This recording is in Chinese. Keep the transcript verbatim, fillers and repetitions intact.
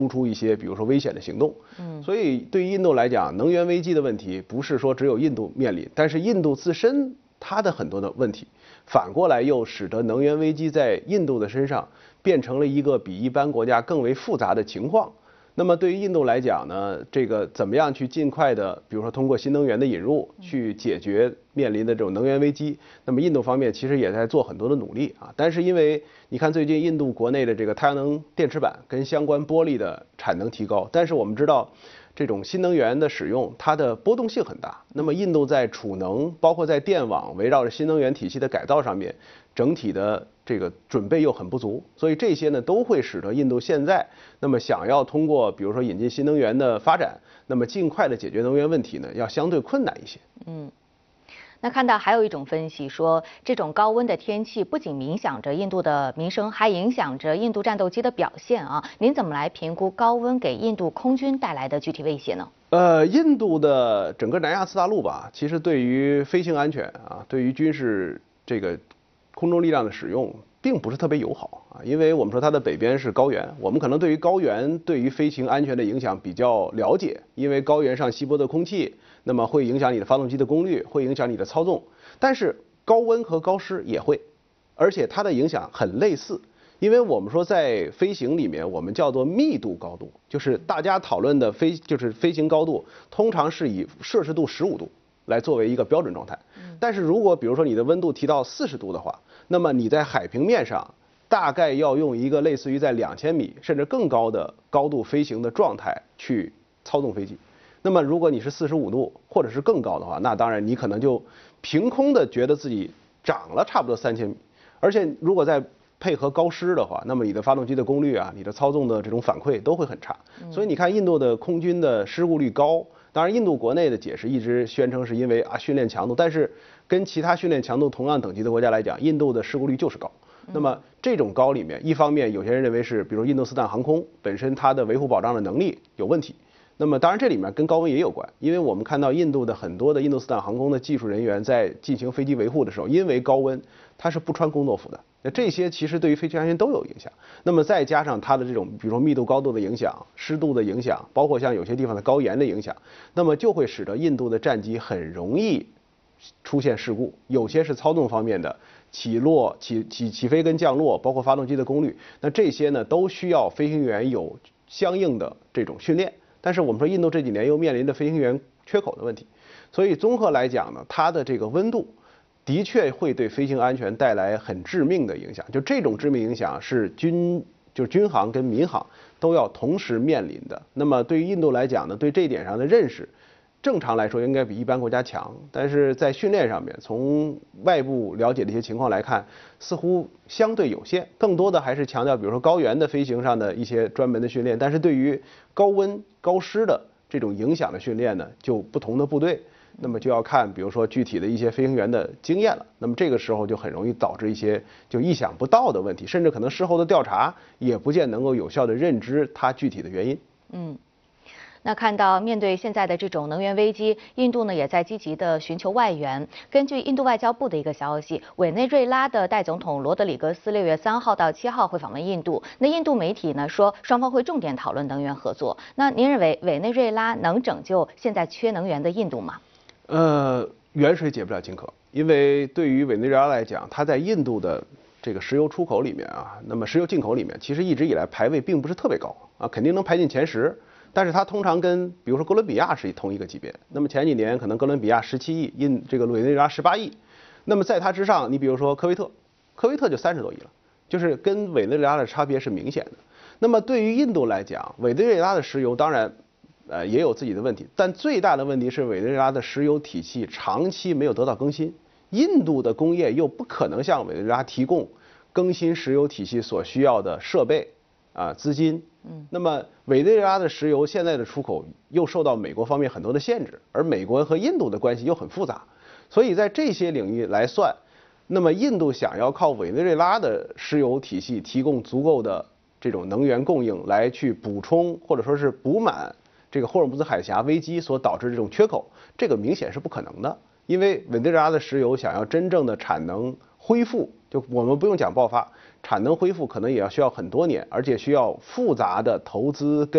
突出一些，比如说危险的行动。嗯，所以对于印度来讲，能源危机的问题不是说只有印度面临，但是印度自身它的很多的问题，反过来又使得能源危机在印度的身上变成了一个比一般国家更为复杂的情况。那么对于印度来讲呢，这个怎么样去尽快的，比如说通过新能源的引入，去解决面临的这种能源危机，那么印度方面其实也在做很多的努力啊。但是因为你看最近印度国内的这个太阳能电池板跟相关玻璃的产能提高，但是我们知道这种新能源的使用，它的波动性很大。那么印度在储能，包括在电网围绕着新能源体系的改造上面，整体的这个准备又很不足，所以这些呢都会使得印度现在那么想要通过比如说引进新能源的发展，那么尽快的解决能源问题呢，要相对困难一些。 嗯。那看到还有一种分析说，这种高温的天气不仅影响着印度的民生，还影响着印度战斗机的表现啊。您怎么来评估高温给印度空军带来的具体威胁呢？ 呃，印度的整个南亚次大陆吧，其实对于飞行安全啊，对于军事这个空中力量的使用，并不是特别友好啊，因为我们说它的北边是高原，我们可能对于高原对于飞行安全的影响比较了解，因为高原上稀薄的空气，那么会影响你的发动机的功率，会影响你的操纵，但是高温和高湿也会，而且它的影响很类似。因为我们说在飞行里面，我们叫做密度高度，就是大家讨论的飞，就是飞行高度，通常是以摄氏度十五度来作为一个标准状态。但是如果比如说你的温度提到四十度的话，那么你在海平面上大概要用一个类似于在两千米甚至更高的高度飞行的状态去操纵飞机。那么如果你是四十五度或者是更高的话，那当然你可能就凭空的觉得自己涨了差不多三千米，而且如果在配合高湿的话，那么你的发动机的功率啊，你的操纵的这种反馈都会很差。所以你看印度的空军的事故率高，当然印度国内的解释一直宣称是因为啊训练强度，但是跟其他训练强度同样等级的国家来讲，印度的事故率就是高。那么这种高里面，一方面有些人认为是，比如印度斯坦航空本身它的维护保障的能力有问题。那么当然这里面跟高温也有关，因为我们看到印度的很多的印度斯坦航空的技术人员在进行飞机维护的时候，因为高温他是不穿工作服的。那这些其实对于飞行安全都有影响。那么再加上它的这种，比如说密度高度的影响、湿度的影响，包括像有些地方的高盐的影响，那么就会使得印度的战机很容易出现事故，有些是操纵方面的起落、起起起飞跟降落，包括发动机的功率，那这些呢都需要飞行员有相应的这种训练。但是我们说印度这几年又面临着飞行员缺口的问题，所以综合来讲呢，它的这个温度的确会对飞行安全带来很致命的影响。就这种致命影响是军就是军航跟民航都要同时面临的。那么对于印度来讲呢，对这一点上的认识，正常来说应该比一般国家强，但是在训练上面，从外部了解的一些情况来看，似乎相对有限，更多的还是强调比如说高原的飞行上的一些专门的训练，但是对于高温高湿的这种影响的训练呢，就不同的部队，那么就要看比如说具体的一些飞行员的经验了，那么这个时候就很容易导致一些就意想不到的问题，甚至可能事后的调查也不见能够有效的认知它具体的原因。 嗯。那看到面对现在的这种能源危机，印度呢也在积极的寻求外援。根据印度外交部的一个消息，委内瑞拉的代总统罗德里格斯六月三号到七号会访问印度。那印度媒体呢说，双方会重点讨论能源合作。那您认为委内瑞拉能拯救现在缺能源的印度吗？ 呃，远水解不了近渴，因为对于委内瑞拉来讲，它在印度的这个石油出口里面啊，那么石油进口里面，其实一直以来排位并不是特别高啊，肯定能排进前十。但是它通常跟比如说哥伦比亚是同一个级别，那么前几年可能哥伦比亚十七亿，印这个委内瑞拉十八亿，那么在它之上，你比如说科威特，科威特就三十多亿了，就是跟委内瑞拉的差别是明显的。那么对于印度来讲，委内瑞拉的石油当然呃也有自己的问题，但最大的问题是委内瑞拉的石油体系长期没有得到更新，印度的工业又不可能向委内瑞拉提供更新石油体系所需要的设备啊资金。嗯，那么委内瑞拉的石油现在的出口又受到美国方面很多的限制，而美国和印度的关系又很复杂，所以在这些领域来算，那么印度想要靠委内瑞拉的石油体系提供足够的这种能源供应来去补充或者说是补满这个霍尔木兹海峡危机所导致这种缺口，这个明显是不可能的，因为委内瑞拉的石油想要真正的产能恢复，就我们不用讲爆发，产能恢复可能也要需要很多年，而且需要复杂的投资跟